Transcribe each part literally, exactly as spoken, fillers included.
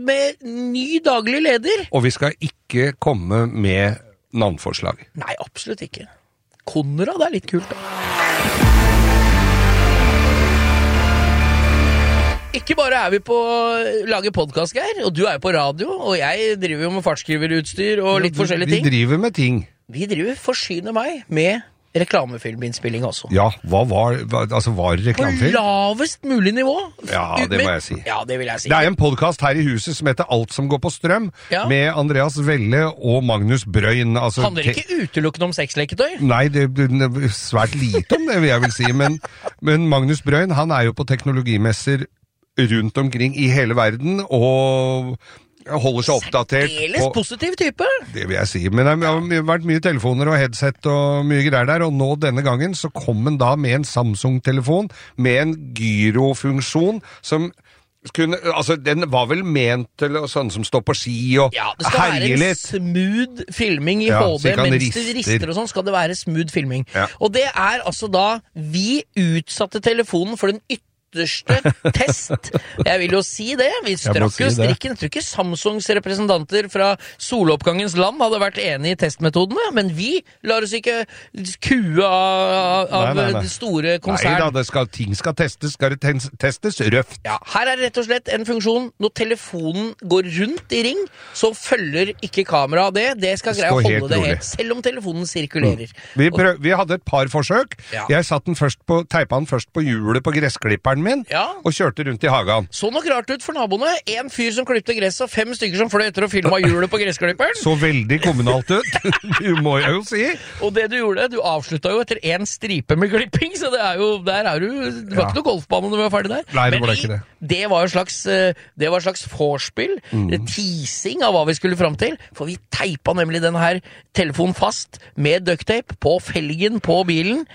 med ny daglig leder. Og vi skal ikke komme med navnforslag. Nei, absolutt ikke. Konrad er litt kult, da. Ikke bare er vi på lage podcast, Geir, og du er jo på radio, og jeg driver jo med fartskriverutstyr og litt forskjellige ting. Vi driver med ting. Vi driver forsyner meg med reklamefilminnspilling også. Ja, hva var, hva, altså var det reklamefilm? På lavest mulig nivå. Ja, det må jeg si. Ja, det vil jeg si. Det er en podcast her i huset som heter Alt som går på strøm, ja. Med Andreas Velle og Magnus Brøyn. Altså, handler ikke utelukkende om sexleketøy? Nei, det er svært lite om det, vil jeg vel si, men, men Magnus Brøyn, han er jo på teknologimesser rundt omkring i hele verden, og holder seg oppdatert. Særdeles positiv type. Det vil jeg si, men det har vært mye telefoner og headset og mye greier der, og nå denne gangen så kom han da med en Samsung-telefon med en gyrofunksjon som kunne, altså den var vel ment til sånn som står på ski og ja, det skal herje være en litt. Smooth filming i ja, H D mens rister. det rister og sånn, skal det være smooth filming. Ja. Og det er altså da, vi utsatte telefonen for den ytterligere test. Jeg vil jo si det. Vi strakk si jo strikken. Jeg tror ikke Samsungs representanter fra soloppgangens land hadde vært enige i testmetodene, men vi lar oss ikke kue av, av nei, nei, nei. store konsern. Nei da, det skal, ting skal testes, skal det testes røft. Ja, her er det rett og slett en funksjon. Når telefonen går rundt i ring, så følger ikke kamera av det. Det skal greie å holde det helt, selv om telefonen sirkulerer. Mm. Vi, prøv, vi hadde et par forsøk. Ja. Jeg satt den først på, teipet den først på hjulet på gressklipperen min, ja. Og kjørte rundt i hagen. Så nok rart ut for naboene. En fyr som klippte gresset, og fem stykker som fløy etter og filma hjulet på gressklipperen. Så veldig kommunalt ut, du må jeg jo si. Og det du gjorde, du avslutta jo etter en stripe med klipping, så det er jo, der er du, det var ja. Ikke noe golfbane når du var ferdig der. Nei, det var det ikke det. Det var jo slags, det var slags vorspiel, mm. teasing av hva vi skulle fram til, for vi teipa nemlig den her telefonen fast med ducktape på felgen på bilen.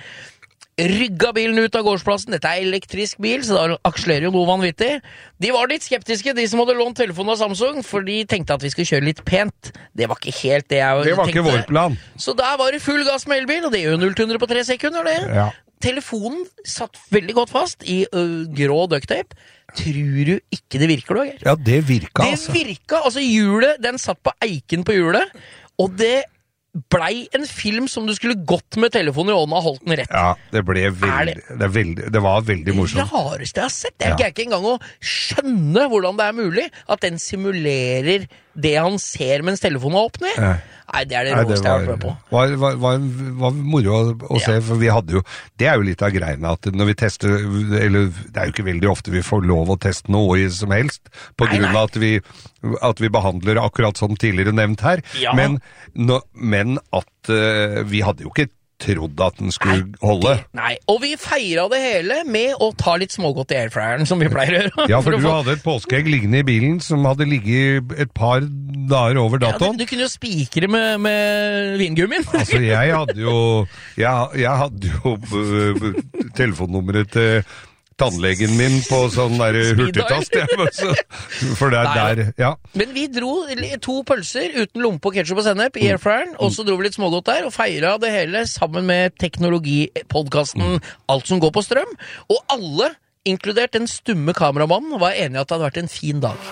Rygga bilen ut av gårdsplassen. Dette er elektrisk bil, så da akselerer jo noe vanvittig. De var litt skeptiske, de som hadde lånt telefonen av Samsung, for de tenkte at vi skulle kjøre litt pent. Det var ikke helt det jeg tenkte. Det var ikke vår plan. Så der var det full gass med elbil, og det gjør jo null til hundre på tre sekunder, det. Ja. Telefonen satt veldig godt fast i uh, grå ducktape. Tror du ikke det virker, da, Geir? Ja, det virka, det altså. Det virka, altså hjulet, den satt på eiken på hjulet, og det blei en film som du skulle gått med telefonen i hånda og holdt den rett. Ja, det ble veldig, det? Det, veldig, det var veldig morsomt. Det rareste jeg har sett. Jeg ja. Ikke engang å skjønne hvordan det er mulig at den simulerer det han ser mens telefonen er opp ned. Ja. Nei, det er det råeste jeg har vært med på. Det var, var, var, var moro å, å ja. Se, for vi hadde jo, det er jo litt av greiene, at når vi tester, eller det er jo ikke veldig ofte vi får lov å teste noe som helst, på nei, grunn av at vi, at vi behandler akkurat som tidligere nevnt her, ja. men, no, men at uh, vi hadde jo ikke trodd at den skulle nei, holde. Det, nei, og vi feiret det hele med å ta litt smågodt i airfryeren, som vi pleier å gjøre. Ja, for, for du få... hadde et påskeegg liggende i bilen som hadde ligget et par dager over datoen. Ja, du, du kunne jo spikre med, med vingummien. Altså, jeg hadde jo, jeg, jeg hadde jo uh, telefonnummeret til tannlegen min på sånn der hurtigtast, ja, så, for det er der, ja. Men vi dro to pølser uten lompe og ketchup og sennep i airfryeren, og så dro vi litt smågodt der, og feiret det hele sammen med teknologipodcasten Alt som går på strøm, og alle, inkludert den stumme kameramannen, var enige at det hadde vært en fin dag.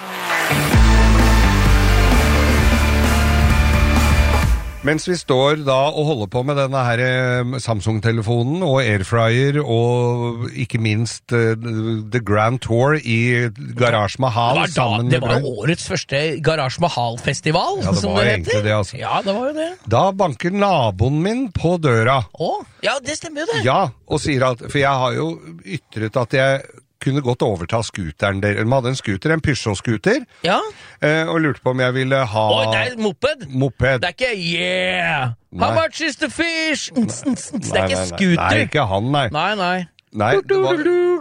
Mens vi står da og holder på med denne her Samsung-telefonen og Airfryer og ikke minst uh, The Grand Tour i Garage Mahal. Det var, da, det var årets første Garage Mahal-festival, ja, det som var det egentlig heter. Det, altså. Ja, det var jo det. Da banker naboen min på døra. Å, ja, det stemmer jo det. Ja, og sier at, for jeg har jo ytret at jeg kunne godt overta skuteren der. De hadde en skuter, en Peugeot-skuter, ja. eh, og lurte på om jeg ville ha... Oi, det er moped? Moped. Det er ikke, yeah! Nei. How much is the fish? Det er ikke skuter. Nei, ikke han, nei. Nei, nei. Nei, det var...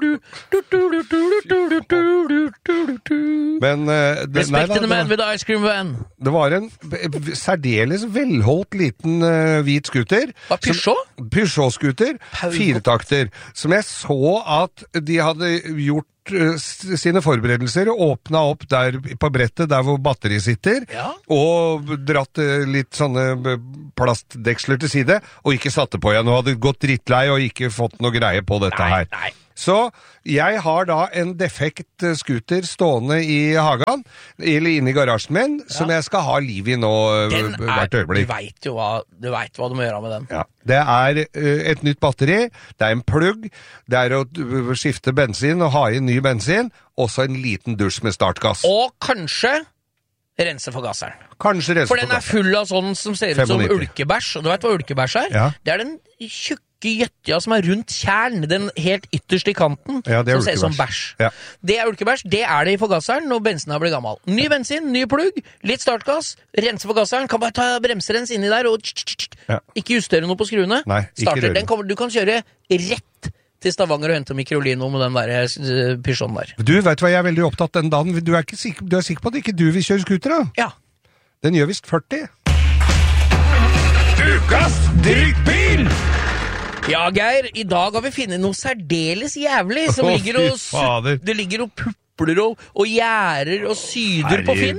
Men... Uh, det, Respect to the man with ice cream van. Det var en særdeles velholdt liten uh, hvit skuter. Hva, Peugeot? Peugeot-skuter, firetakter, som jeg så at de hadde gjort sine forberedelser og åpna opp der på brettet der hvor batteri sitter, ja. Og dratt litt sånne plastdeksler til side, og ikke satte på igjen, og hadde gått drittlei og ikke fått noe greie på dette nei, her. Nei. Så jeg har da en defekt scooter stående i hagen, eller inne i garasjen min, ja. Som jeg skal ha liv i nå den hvert er, øyeblikk. Du vet jo hva du, vet hva du må gjøre med den. Ja. Det er uh, et nytt batteri, det er en plugg, det er å uh, skifte bensin og ha inn ny bensin, også en liten dusj med startgass. Og kanskje rense forgasseren. Kanskje rense For den er full av sånn som ser ut som ulkebæsj, og du vet hva ulkebæsj er? Ja. Det er den tjukke gjøttja som er rundt kjern, den helt ytterst i kanten, ja, som ser ut som bæsj. Ja. Det er ulkebæsj, det er det i forgasseren når bensinen blir gammel. Ny bensin, ny plugg, litt startgass, rense forgasseren, kan bare ta bremserens inni der, og ja. Ikke justere noe på skruene. Nei, ikke røre. Den kommer, du kan kjøre rett til Stavanger og hente Microlino med den der uh, Peugeoten der. Du vet hva jeg er veldig opptatt den dagen, du er, ikke sikker, du er sikker på at ikke du vil kjøre scooter da? Ja. Den gjør vist førti. Ukas drittbil! Ja, Geir, i dag har vi funnet noe særdeles jævlig som Å, ligger og, fy fader. det ligger og pupper og, og gjærer og syder på Finn.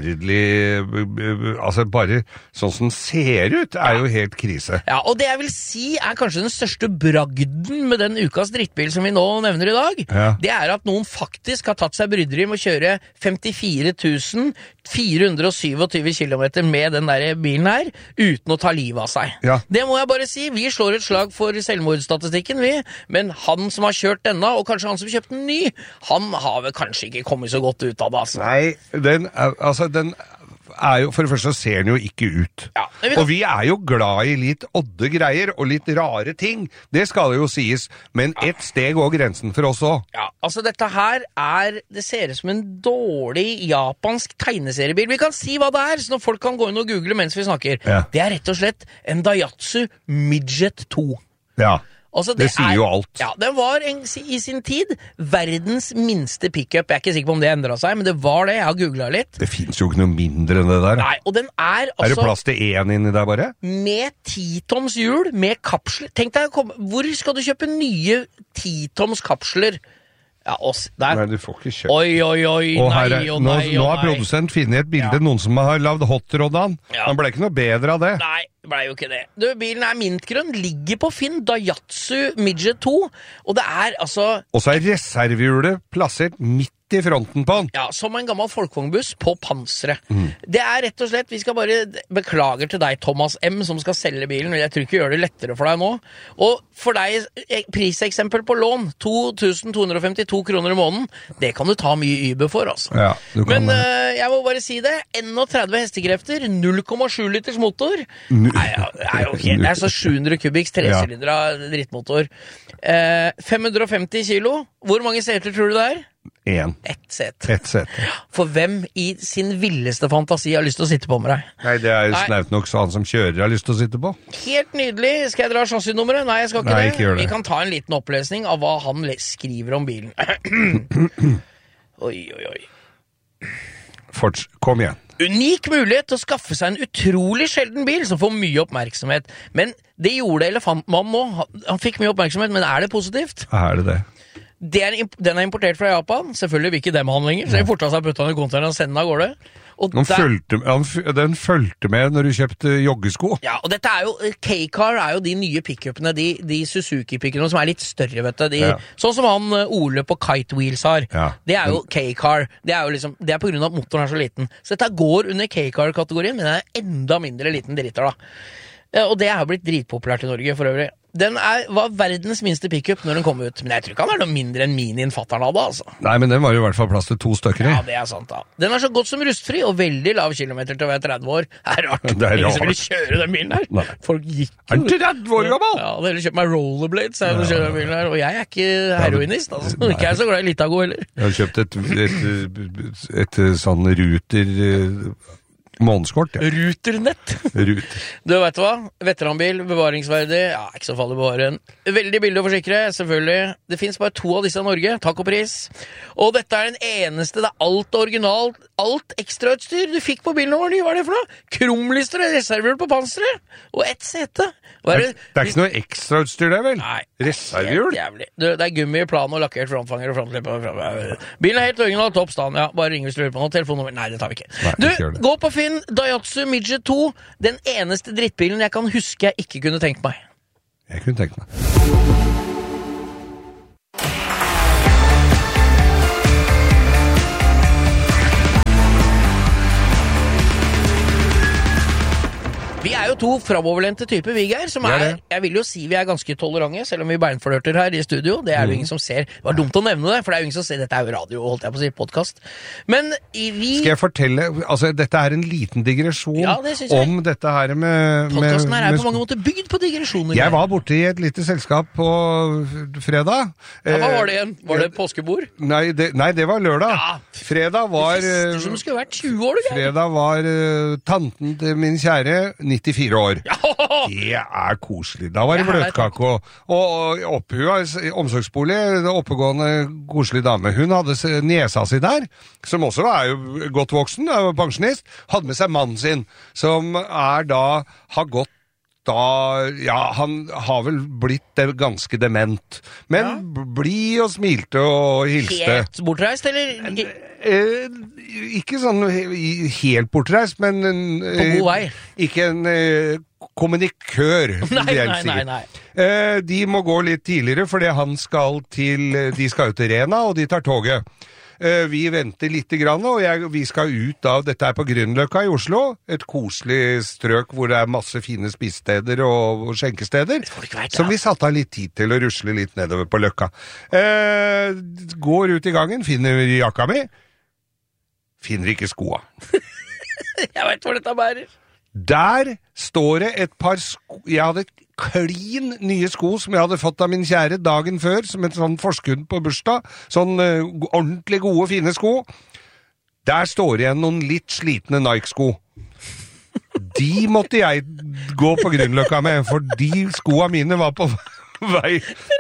Ferdelig, altså bare sånn som ser ut er jo helt krise. Ja, og det jeg vil si er kanskje den største bragden med den ukas drittbil som vi nå nevner i dag, ja. Det er at noen faktisk har tatt seg bryderi med å kjøre femtifire tusen fire hundre syttisju kilometer med den der bilen her, uten å ta livet av seg. Ja. Det må jeg bare si, vi slår et slag for selvmordsstatistikken, vi, men han som har kjørt denne, og kanskje han som kjøpte den ny, han har vel kanskje ikke kommet så godt ut av det, altså. Nei, den er, altså, den er jo, for det første ser den jo ikke ut. Ja, og vi er jo glad i litt odde greier, og litt rare ting. Det skal det jo sies, men ja. Et steg og grensen for oss også. Ja, altså dette her er, det ser ut som en dårlig japansk tegneseriebil. Vi kan si hva det er, så når folk kan gå inn og google mens vi snakker. Ja. Det er rett og slett en Daihatsu Midget to. Ja. Altså, det, det sier er, jo alt. Ja, det var en, i sin tid verdens minste pickup. Jeg er ikke sikker på om det endret seg, men det var det. Jeg har googlet litt. Det finnes jo ikke noe mindre enn det der. Nei, og den er altså... Er det plass til én inni der bare? Med ti-toms hjul, med kapsler. Tenk deg, hvor skal du kjøpe nye ti-toms kapsler? Ja, oss, der. Nei, du får ikke kjøpt. Oi, oi, oi, og nei, er, og nå, nei, nå og har nei. produsent finnet et bilde, ja. Noen som har lavd hotroddan. Ja. Han ble ikke noe bedre av det. Nei, det ble jo ikke det. Du, bilen er mintgrønn, ligger på Finn, Daihatsu Midget to, og det er altså... Og så er reservehjulet plassert midt i fronten på den. Ja, som en gammel folkevognbuss på panseret. Mm. Det er rett og slett, vi skal bare beklager til deg, Thomas M, som skal selge bilen, og jeg tror ikke gjør det lettere for deg nå. Og for deg, priseksempel på lån, to tusen to hundre femtito kroner i måneden, det kan du ta mye Uber for, altså. Ja, du kan. Men uh, jeg må bare si det, enogtretti hestekrefter, null komma sju liters motor. N- Nei, det er jo helt, det er så sju hundre kubikks tresylindra drittmotor. Uh, fem hundre og femti kilo, hvor mange seter tror du det er? En. Ett set. Ett set. For hvem i sin villeste fantasi har lyst til å sitte på med deg? Nei, det er Nei. snaut nok så han som kjører har lyst til å sitte på. Helt nydelig. Skal jeg dra chassisnummeret? Nei, jeg skal ikke Nei, det. ikke gjør det. Vi kan ta en liten opplesning av hva han le- skriver om bilen. Oi, oi, oi. Forts, kom igjen. Unik mulighet til å skaffe seg en utrolig sjelden bil som får mye oppmerksomhet. Men det gjorde elefantmannen nå. Han- Han fikk mye oppmerksomhet, men er det positivt? Er det det? Det er, imp- den er importert fra Japan. Selvfølgelig vil ikke dem ha den lenger, så jeg fortet seg putta den i containeren og sende den av gårde. Og Den, der- fulgte, han, f- den fulgte med når du kjøpte joggesko. Ja, og dette er jo, K-Car er jo de nye pickupene, de, de Suzuki-pickupene som er litt større, vet du. De, Ja. Sånn som han eh, Ole på Kite Wheels har. Ja. Det er jo K-Car. Det er jo liksom, det er på grunn av at motoren er så liten. Så dette går under K-Car-kategorien, men den er enda mindre liten dritter da. Eh, Og det er jo blitt dritpopulært i Norge for øvrig. Den er, var verdens minste pickup når den kom ut, men jeg tror ikke han er noe mindre enn minien fatteren hadde, altså. Nei, men den var jo i hvert fall plass til to stykker i. Ja, det er sant da. Den er så godt som rustfri, og veldig lav kilometer til å være tretti år. Det er rart. Det er Ingen som rart. vil kjøre den bilen her. Nei. Folk gikk Er den tretti år gammel? Ja, det heller kjøpt meg rollerblades jeg ja. kjører den bilen her, og jeg er ikke heroinist, altså. Ikke er jeg så glad i Litago heller. Jeg har kjøpt et, et, et, et, et sånn ruter eh, månedskort. Ja. Ruternett. Ruter. Du vet hva? Veteranbil, bevaringsverdig, ja, ikke så farlig å bevare en. Veldig billig å forsikre, selvfølgelig. Det finnes bare to av disse i Norge, takk og pris. Og dette er den eneste, det er alt originalt, alt ekstrautstyr du fikk på bilen vår. Hva er det for noe? Krumlister og reservehjul på panseret, og ett sete. Hva er Det, det er ikke noe ekstrautstyr der, vel? Nei. Reservehjul? Helt jævlig. Du, det er gummi, plan og lakkert frontfanger og frontslipp. Bilen er helt original, topp stand, ja. Bare ring hvis du lurer på noe. Telefonnummer? Nei, det tar vi ikke. Nei, Du, ikke gjør det. gå på Finn, Daihatsu Midget to, den eneste drittbilen jeg kan huske jeg ikke kunne tenkt meg. Jeg kunne tenkt meg. jo to framoverlente typer, vi, Geir, som er, jeg vil jo si vi er ganske tolerante, selv om vi beinflørter her i studio. Det er jo mm. ingen som ser. Det var dumt å nevne det, for det er jo ingen som ser. Dette er jo radio, holdt jeg på å si, podcast. Men vi... Skal jeg fortelle, altså dette er en liten digresjon ja, det om dette her med... Podcasten her er med, på mange måter bygd på digresjoner. Jeg var borte i et lite selskap på fredag. Ja, hva var det igjen? Var det påskebord? Nei, det, nei, det var lørdag. Ja. Fredag var... Det fester som skulle vært tjue år, det, Geir. Fredag var uh, tanten til min kjære nittifire år. Ja. Det er koselig. Da var det bløtkake og, og, og opphua, omsorgsbolig, oppegående, koselig dame. Hun hadde niesa si der, som også er jo godt voksen, er pensjonist, hadde med seg mannen sin, som er da, har gått da, ja, han har vel blitt ganske dement, men ja. blid og smilte og hilste. Helt bortreist, eller? Eh, ikke sånn helt bortreist, men på god vei. Ikke en eh, kommunikør, nei, vil jeg nei, si. Nei, nei. Eh, de må gå litt tidligere, fordi han skal til, de skal ut til Rena, og de tar toget. Uh, vi venter litt grann, og jeg, vi skal ut av, dette er på Grünerløkka i Oslo, et koselig strøk hvor det er masse fine spisesteder og, og skjenkesteder, vet, ja. som vi satte av litt tid til å rusle litt nedover på Løkka. Uh, går ut i gangen, finner jakka mi, finner ikke skoa. Jeg vet hvor dette bærer. Der står det et par sko, jeg hadde klin nye sko som jeg hadde fått av min kjære dagen før, som et sånn forskudd på bursdag, sånn uh, ordentlig gode, fine sko. Der står igjen noen litt slitne Nike-sko. De måtte jeg gå på Grünerløkka med, for de skoene mine var på vei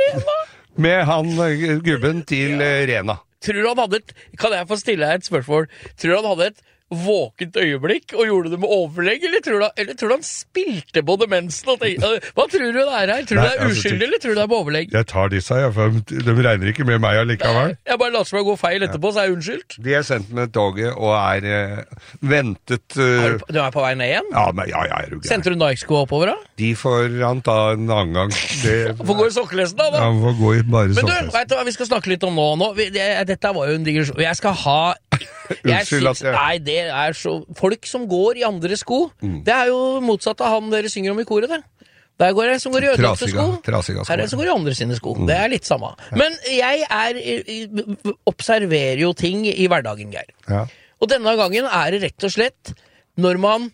med han uh, gubben til uh, Rena. Tror du han hadde et, kan jeg få stille deg et spørsmål, tror du han hadde et våkent øyeblikk og gjorde det med overlegg, eller tror du, eller tror du han spilte på demensen og tenkte, hva tror du det er her? Tror du det er uskyldig, eller tror du det er på overlegg? Jeg tar disse, ja, for de regner ikke med meg allikevel. Jeg bare later som jeg går feil etterpå, så er jeg unnskyldt. De er sendt med toget og er uh, ventet... Uh, er du, du er på vei ned igjen? Ja, men, ja, ja, er du gæren. Sendte du Nike-sko oppover da? De får han ta en annen gang. Det, får gå i sokkelesen da, da? Ja, han får gå i bare sokkelesen. Men du, vet du hva vi skal snakke litt om nå? nå vi, det, dette var jo en digresjon. Jeg skal ha... Jeg Unnskyld at jeg... Nei, det er så... Folk som går i andre sko, mm. det er jo motsatt av han dere synger om i koret, det. Der går jeg som går i ødelagte sko. Trasiga sko. Her er jeg som går i andre sine sko. Mm. Det er litt samme. Men jeg er, observerer jo ting i hverdagen, Geir. Ja. Og denne gangen er det rett og slett når man...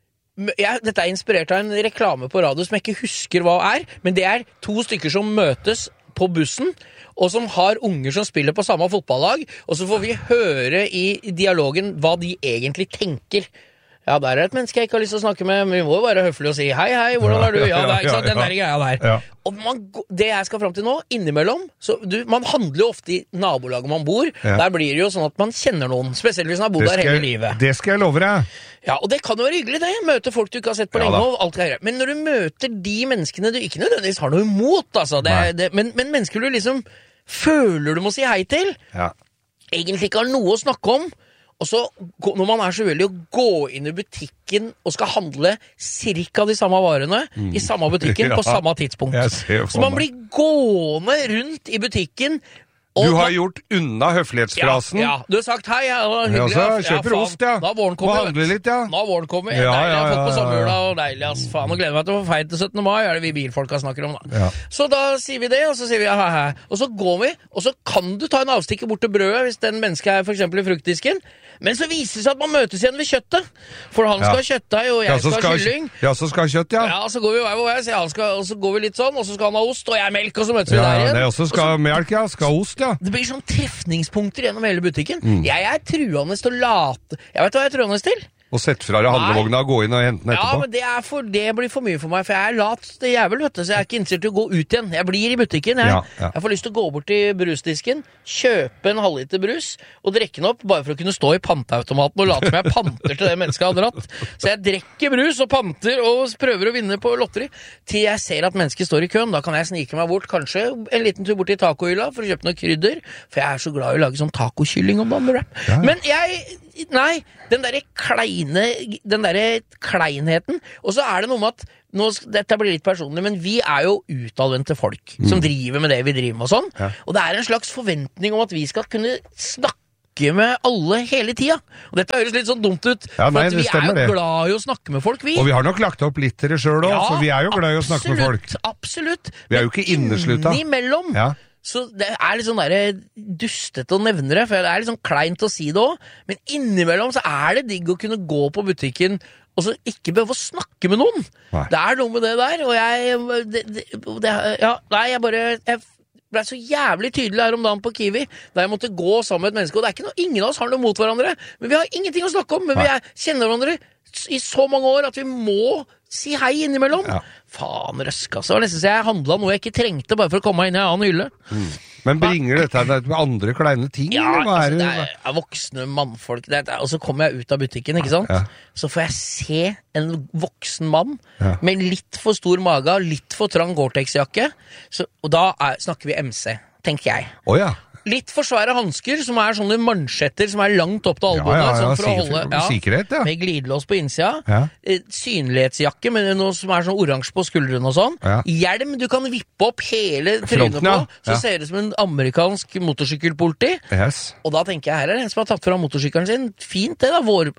Jeg, dette er inspirert av en reklame på radio som jeg ikke husker hva er, men det er to stykker som møtes på bussen, og som har unger som spiller på samme fotballag, og så får vi høre i dialogen hva de egentlig tenker. Ja, der er et menneske jeg ikke har lyst til å snakke med, men vi må jo være høflig og si hei, hei, hvordan er du? Ja, det er ikke sant, den der greia der. Ja. Og man, det jeg skal frem til nå, innimellom, så du, man handler jo ofte i nabolaget man bor, ja. Der blir det jo sånn at man kjenner noen, spesielt hvis man har bodd der hele livet. Det skal jeg love deg. Ja, og det kan jo være hyggelig det, møte folk du ikke har sett på ja, lenge, og alt greier. Men når du møter de menneskene du ikke nødvendigvis har noe imot, altså, det, det, men, men mennesker du liksom føler du må si hei til, ja. Egentlig ikke har noe å snakke om, og så når man er så uheldig å gå inn i butikken og skal handle cirka de samme varene mm. i samme butikken ja. På samme tidspunkt. Så man blir gående rundt i butikken. Du har gjort unna høflighetsfrasen. Ja, ja. Du har sagt hei, ja, hyggelig. Ja, så kjøper ja, ost, ja. Nå har våren kommet. Må handle litt, ja. Nå har våren kommet. Ja, deilig, jeg har ja, fått på ja, sommerjula, og deilig, ass. Faen, og gleder meg til å få feil til syttende mai, er det vi bilfolka snakker om, da. Ja. Så da sier vi det, og så sier vi ja, hei, hei. Og så går vi, og så kan du ta en avstikker bort til brødet, hvis den mennesket er for eksempel i fruktdisken. Men så viser det seg at man møtes igjen ved kjøttet. For han skal ha kjøttdeig, og jeg ja, skal ha kylling. Ja, så skal ha kjøtt, ja. Ja, så går vi hver vei, så, skal, og så går vi litt sånn, og så skal han ha ost, og jeg melk, og så møtes vi ja, der igjen. Ja, det også skal ha melk, ja. Skal ost, ja. Det blir sånn trefningspunkter gjennom hele butikken. Mm. Jeg er truende til å late... Jeg vet hva jeg er truende til? Og sette fra deg handlevogna og gå inn og hente den etterpå. Ja, men det, er for, det blir for mye for meg, for jeg er lat det jævel, vet du, så jeg er ikke innstilt til å gå ut igjen. Jeg blir i butikken, jeg. Ja, ja. Jeg får lyst til å gå bort til brusdisken, kjøpe en halvliter brus, og drikke den opp, bare for å kunne stå i panteautomaten og late som jeg panter til det mennesket jeg har dratt. Så jeg drikker brus og panter og prøver å vinne på lotteri, til jeg ser at mennesket står i køen. Da kan jeg snike meg bort, kanskje en liten tur bort til tacohylla for å kjøpe noe krydder, for jeg er så glad i å lage sånn tacokylling om dagen med wrap. Ja. Men jeg... Nei, den derre kleine, den derre kleinheten. Og så er det noe med at, nå, dette blir litt personlig, men vi er jo utadvendte folk, mm. som driver med det vi driver med og sånn. Ja. Og det er en slags forventning om at vi skal kunne snakke snakke med alle hele tiden. Og dette høres litt sånn dumt ut, ja, nei, for vi er jo det. glad i å snakke med folk, vi. Og vi har nok lagt opp litt til det selv også, ja, for vi er jo glad i å snakke absolutt, med folk. Absolutt, Vi er jo ikke inneslutta. Innimellom. Ja. Så det er litt sånn der dustete å nevne det, for det er litt sånn kleint å si det også, men innimellom så er det digg å kunne gå på butikken og så ikke behøve å snakke med noen. Nei. Det er noe med det der, og jeg det, det, det, ja, nei, jeg bare jeg ble så jævlig tydelig her om dagen på Kiwi, da jeg måtte gå sammen med et menneske, og det er ikke noe, ingen av oss har noe mot hverandre, men vi har ingenting å snakke om, men nei. Vi er, kjenner hverandre i så mange år at vi må si hei innimellom. Ja. Faen, røsk, altså. Det var nesten så jeg handlet noe jeg ikke trengte, bare for å komme inn i en annen hylle. Mm. Men bringer dette med andre kleine ting? Ja, eller? Altså, det er voksne mannfolk, det er, og så kommer jeg ut av butikken, ikke sant? Ja. Så får jeg se en voksen mann ja. Med litt for stor mage, litt for trang Gore-Tex-jakke, og da er, snakker vi M C, tenker jeg. Åh oh, ja. Litt for svære hansker, som er sånne mansjetter som er langt opp til albuene. Ja, ja, ja, sånn for å holde, ja, sikkerhet, ja. Med glidelås på innsida. Ja. Synlighetsjakke med noe som er sånn oransje på skuldrene og sånn. Ja. Hjelm du kan vippe opp hele trynet på, ja. Så ser det som en amerikansk motorsykkelpoliti. Yes. Og da tenker jeg, her er det en som har tatt fra motorsykkelen sin. Fint det da, vår...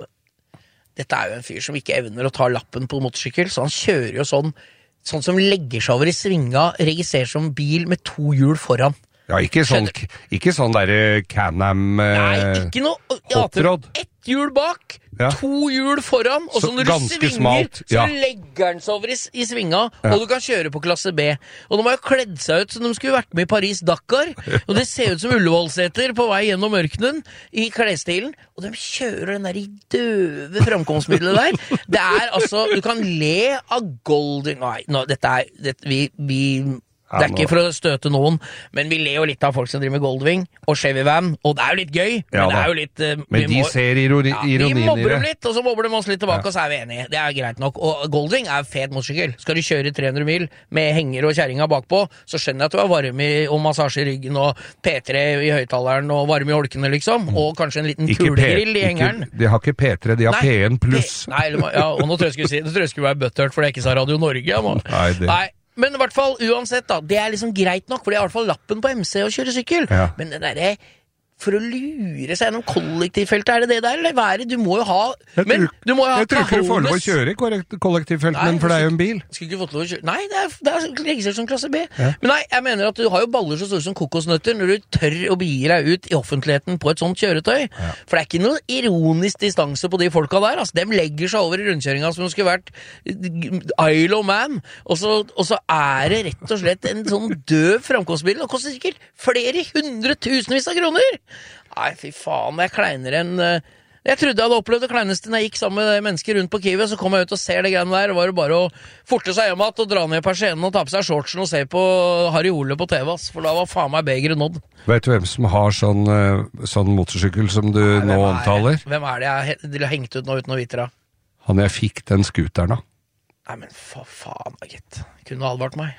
Dette er jo en fyr som ikke evner å ta lappen på motorsykkel, så han kjører jo sånn, sånn som legger seg over i svinga, registrerer som bil med to hjul foran. Ja, ikke sånn, ikke sånn der Can-Am eh, Nei, ikke noe hotrod. Ett hjul bak, ja. To hjul foran, og så, så når du svinger, smalt. Ja. Så legger den seg over i, i svinga, ja. Og du kan kjøre på klasse B. Og de har jo kledd seg ut som de skulle vært med i Paris-Dakar, og det ser ut som Ullevålseter på vei gjennom ørkenen i klesstilen, og de kjører den der i døve framkomstmiddelet der. Det er altså, du kan le av Golding. Nei, no, dette er, dette, vi... vi Det er ikke for å støte noen, men vi ler jo litt av folk som driver med Goldwing og Chevy Van, og det er jo litt gøy, men ja, det er jo litt... Uh, men de må, ser ironi, ja, ironien i det. Vi mobber dem litt, og så mobber de oss litt tilbake, ja. Og så er vi enige. Det er greit nok, og Goldwing er fet motorsykkel. Skal du kjøre tre hundre mil med henger og kjerringa bakpå, så skjønner jeg at du er varme i, og massasje i ryggen, og P tre i høyttaleren, og varme i holkene, liksom, og kanskje en liten kulegrill i hengeren. Ikke, de har ikke P tre, de har P en pluss. Nei, ja, og nå tror jeg skulle si, nå tror jeg skulle være butthurt, for det er ikke så Radio Norge, ja, man. Nei, det... Nei. Men i hvert fall, uansett da, det er liksom greit nok, for det er i hvert fall lappen på M C å kjøre sykkel. Ja. Men det der, for å lure seg gjennom kollektivfeltet, er det det der, eller hva er det? Du må jo ha... Jeg men, tror, du må jo ha jeg tror ikke du får lov å kjøre i kollektivfeltet, men for det er jo en bil. Skulle ikke fått lov å kjøre... Nei, det er, det er registrert som klasse B. Ja. Men nei, jeg mener at du har jo baller så store som kokosnøtter når du tør å begi deg ut i offentligheten på et sånt kjøretøy. Ja. For det er ikke noe ironisk distanse på de folka der, altså. De legger seg over i rundkjøringa som om det skulle vært Isle of Man, og så, og så er det rett og slett en sånn døv framkomstbil, og koster sikkert flere hundre tusenvis av kroner. Nei, fy faen, jeg kleiner en... Jeg trodde jeg hadde opplevd det kleineste når jeg gikk sammen med mennesker rundt på Kiwi, så kom jeg ut og ser det greiene der, og var det bare å forte seg hjem at og dra ned persenen og ta på seg shortsen og se på Harry Ole på T V, ass, for da var faen meg begeret nådd. Vet du hvem som har sånn, sånn motorsykkel som du Nei, nå omtaler? Hvem er det jeg har hengt ut nå uten å vite det? Han jeg fikk den skuteren av. Nei, men fa faen, gitt. Kunne advart meg.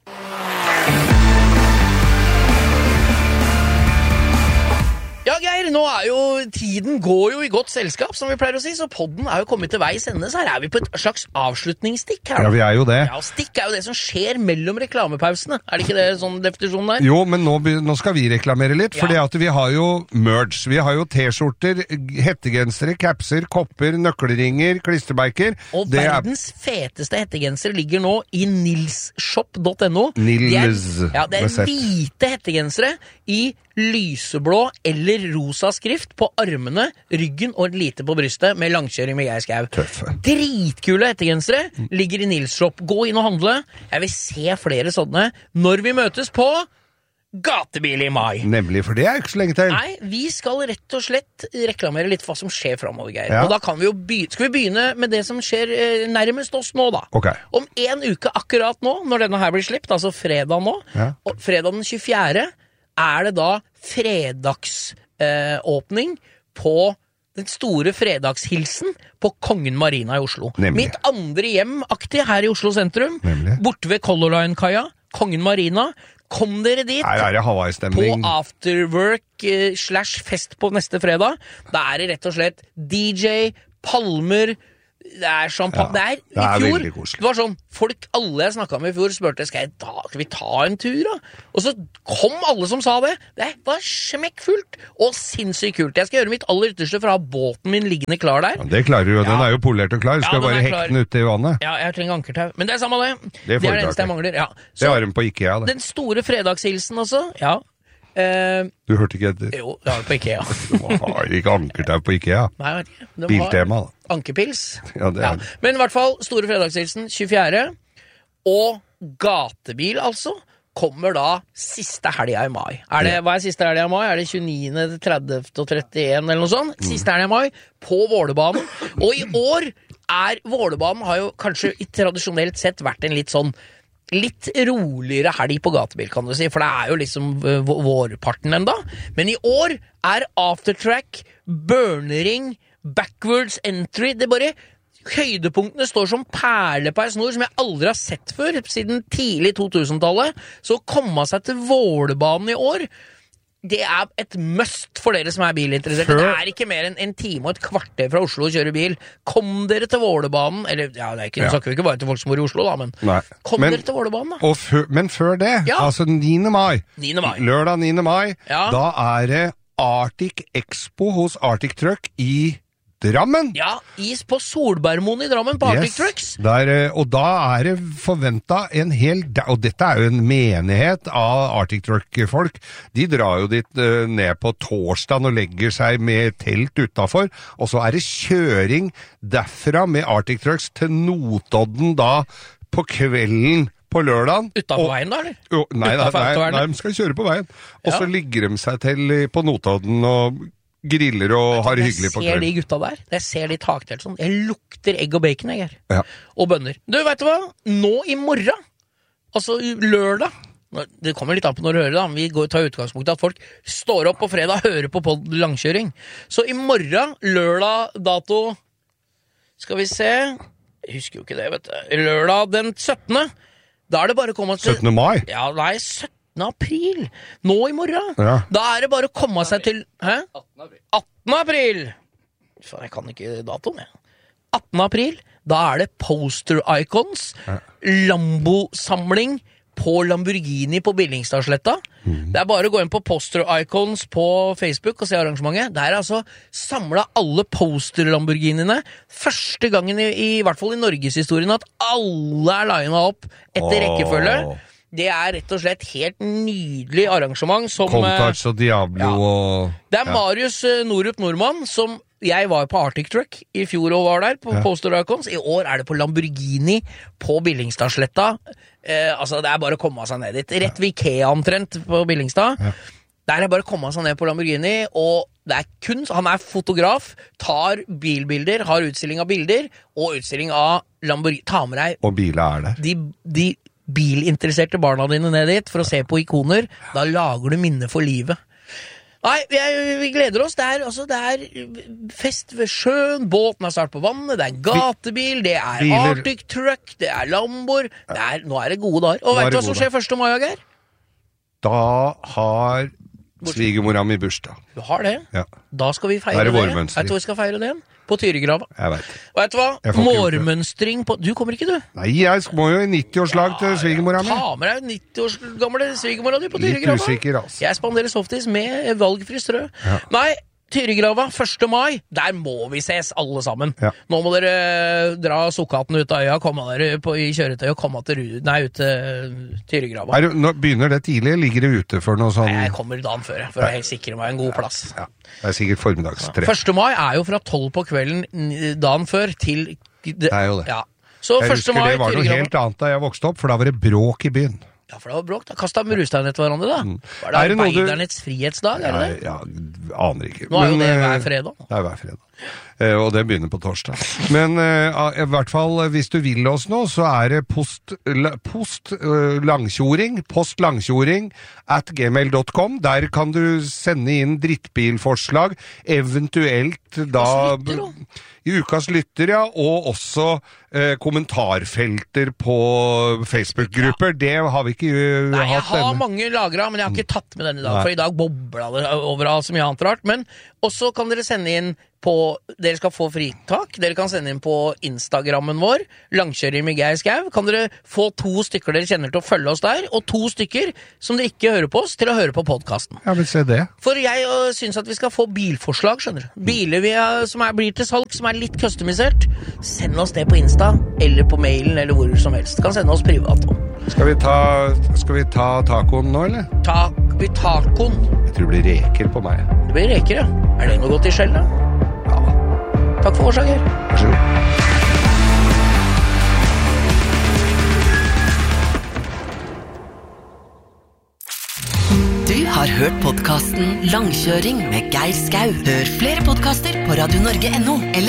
Ja, Geir, nå er jo tiden går jo i godt selskap, som vi pleier å si, så podden er jo kommet til veis ende, så her er vi på et slags avslutningsstikk her. Ja, vi er jo det. Ja, stikk er jo det som skjer mellom reklamepausene. Er det ikke det sånn definisjonen der? Jo, men nå, nå skal vi reklamere litt, ja. Fordi at vi har jo merch. Vi har jo t-skjorter, hettegensere, capser, kopper, nøkkelringer, klistremerker. Og det verdens er... feteste hettegenser ligger nå i nilsshop dot no. Nils. Det er, ja, det er hvite hettegensere i lyseblå eller rosa skrift på armene, ryggen og et lite på brystet med langkjøring med Geir Skau. Tøffe. Dritkule hettegensere ligger i Nils Shop. Gå inn og handle. Jeg vil se flere sånne når vi møtes på Gatebil i mai. Nemlig, for det er jo ikke så lenge til. Nei, vi skal rett og slett reklamere litt hva som skjer fremover, Geir. Ja. Og da kan vi jo begynne, skal vi begynne med det som skjer eh, nærmest oss nå, da. Okay. Om en uke akkurat nå, når denne her blir slipt, altså fredag nå, ja. og fredag den tjuefjerde, er det da fredagsåpning eh, på den store fredagshilsen på Kongen Marina i Oslo. Nemlig. Mitt andre hjem-aktig her i Oslo sentrum, Nemlig. Borte ved Color Line-kaia, Kongen Marina. Kom dere dit. Her er det Hawaii-stemning. På afterwork eh, slash fest på neste fredag. Da er det rett og slett D J, palmer, Det er champagne. Ja, det er i det er fjor. veldig koselig. Det var sånn, folk alle jeg snakket med i fjor spurte, skal, jeg ta, skal vi ta en tur da? Og så kom alle som sa det. Det var smekkfullt og sinnssykt kult. Jeg skal gjøre mitt aller ytterste for å ha båten min liggende klar der. Ja, det klarer du jo, den er jo polert og klar. Du skal Ja, den bare er hekte klar. den ute i vannet. Ja, jeg trenger ankertau. Men det er samme det. Det får det er du det eneste tak i. jeg mangler. Ja. Det Så har de på IKEA, det. den store fredagshilsen også, ja. Eh, Du hørte ikke etter? jo, det har det på IKEA. Du har ikke ankertau på IKEA. Nei, jeg vet ikke. De har Biltema, da. Ankepils. Ja, det Ja. er det. Men i hvert fall, store fredagshilsen, tjuefjerde Og gatebil, altså, kommer da siste helga i mai. Er det, hva er siste helga i mai? Er det tjueniende, tredivte og trettien eller noe sånt? Siste helga i mai, på Vålerbanen. Og i år er Vålerbanen har jo kanskje tradisjonelt sett vært en litt sånn litt roligere helg på gatebil, kan du si, for det er jo liksom uh, vårparten enda. Men i år er aftertrack, burnering, backwards entry, det bare høydepunktene står som perle på ei snor som jeg aldri har sett før, siden tidlig to tusen-tallet. Så å komme seg til Vålerbanen i år, det er et must for dere som er bilinteresserte. Det er ikke mer enn en time og et kvarter fra Oslo å kjøre bil. Kom dere til Vålerbanen, eller ja, det er ikke, Ja. snakker vi ikke bare til folk som bor i Oslo da, men Nei. kom Men- dere til Vålerbanen da. Og før, men før det, Ja. altså niende mai, niende mai. lørdag niende mai, Ja. da er det Arctic Expo hos Arctic Truck i Drammen. Ja, is på Solbergmoen i Drammen på Arctic Yes. Trucks. Der, eh, og da er det forventa en hel Og dette er jo en menighet av Arctic Truck-folk. De drar jo dit eh, ned på torsdag og legger seg med telt utafor. Og så er det kjøring derfra med Arctic Trucks til Notodden da på kvelden på lørdagen. Utenfor Og- veien da, eller? Jo, nei, nei, Utenfor nei, autovernet. nei, de skal kjøre på veien. Og så Ja. ligger de seg til i- på Notodden og griller og har det hyggelig på Jeg ser de kvelden. gutta der. Jeg ser de taktelt sånn. Jeg lukter egg og bacon, jeg her. Ja. Og bønner. Du, vet du hva? Nå i morgen, altså lørdag, det kommer litt an på når du hører det da, men vi går tar utgangspunkt i at folk står opp på fredag og hører på pod langkjøring. Så i morgen, lørdag, dato, skal vi se, jeg husker jo ikke det, vet du, lørdag den syttende, da er det bare å komme til... syttende mai. Ja, nei, syttende april. Nå i morgen. Ja. Da er det bare å komme seg til... Hæ? attende april. Faen, jeg kan ikke datoen, jeg. attende april, da er det Poster Icons, Lambo-samling på Lamborghini på Billingstadsletta. Mm. Det er bare å gå inn på Poster Icons på Facebook og se arrangementet. Der er altså samlet alle Poster-Lamborghiniene. Første gangen i, i hvert fall i Norgeshistorien at alle er linet opp etter Åh. rekkefølge. Det er rett og slett helt nydelig arrangement som... Contouch og Diablo ja. og... Det er Marius eh, Norup Nordmann, som jeg var på Arctic Truck i fjor og var der, på Ja. Poster Icons. I år er det på Lamborghini på Billingstadsletta. Eh, altså, det er bare å komme seg ned dit. Rett ved Ikea omtrent på Billingstad. Ja. Der er det bare å komme seg ned på Lamborghini, og det er kun, han er fotograf, tar bilbilder, har utstilling av bilder, og utstilling av Lamborghini. Ta med deg Og biler er der. de, de bilinteresserte barna dine ned dit for å se på ikoner. Da lager du minne for livet. Nei, vi, er, vi gleder oss. Det er, altså, det er fest ved sjøen, båten er start på vannet, det er gatebil, det er Biler. Arctic Truck, det er Lambor. Det er, nå er det gode dager. Og Nå er vet du det hva som gode skjer første mai, Geir? Da har svigermora mi bursdag. Du har det. Ja, Da skal vi Da feire er det det. vårmønster. Vet du hvor vi skal feire det? På Tyregrava. jeg vet. Og vet du hva? Jeg får ikke gjort det. Mårmønstring på... Du kommer ikke, du. Nei, jeg må jo i nitti-årslag til svigermora mi. Ta med deg nitti års gamle svigermora di på Litt Tyregrava. usikker, altså. Jeg spanderer softis med valgfri strø. Ja. Nei, Tyregrava, første mai, der må vi ses alle sammen. Ja. Nå må dere dra sukkaten ut av øya, komme dere på, i kjøretøy og komme til, Ru- nei, ut til Tyregrava. Er, det- nå begynner det tidlig, ligger det ute for noe sånn... Nei, jeg kommer dagen før, jeg, for å helt sikre meg en god plass. Ja, det er sikkert formiddagstre. Første mai er jo fra tolv på kvelden n- dagen før til... Det er jo det. Ja. Så Jeg første husker mai, det var noe Tyregrava. helt annet da jeg vokste opp, for da var det bråk i byen. Ja, for det var bråk da. Kastet murstein etter hverandre da. Var Mm. Er det det noe du- arbeidernes frihetsdag, er det det? Ja, aner ikke. Nå er jo Men, det eh, hver fredag. Det er hver fredag. Eh, og det begynner på torsdag. Men eh, i hvert fall, eh, hvis du vil oss nå, så er det post, la, post eh, langkjoring, post langkjoring at gmail dot com. Der kan du sende inn drittbilforslag, eventuelt da lytter, da. i ukas lytter, ja, og også eh, kommentarfelter på Facebook-grupper. Det har vi ikke uh, Nei, jeg hatt har ennå. mange lagret, men jeg har ikke tatt med den i dag, Nei. for i dag bobla det overalt så mye annet rart. Men også kan dere sende inn på, dere skal få fritak, dere kan sende inn på Instagrammen vår, Langkjøring med Geir Skau, kan dere få to stykker dere kjenner til å følge oss der, og to stykker som dere ikke hører på oss, til å høre på podcasten. Ja, vil se det. For jeg uh, synes at vi skal få bilforslag, skjønner du. Biler vi har, som er, blir til salg, som er litt customisert, send oss det på Insta, eller på mailen, eller hvor som helst. Kan sende oss privat også. Skal vi ta, skal vi ta tacoen nå, eller? Ta, vi tacoen. Jeg tror det blir reker på meg. Det blir reker, ja. Er det noe godt i skjell, da? Ja. Takk for årsaker. Vær så god. Du har hørt podcasten Langkjøring med Geir Skau. Hør flere podcaster på radio norge punktum no eller